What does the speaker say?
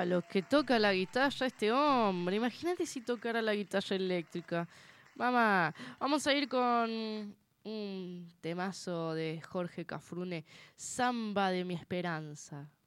lo que toca la guitarra este hombre. Imagínate si tocara la guitarra eléctrica. Mamá, vamos a ir con un temazo de Jorge Cafrune, Samba de mi esperanza.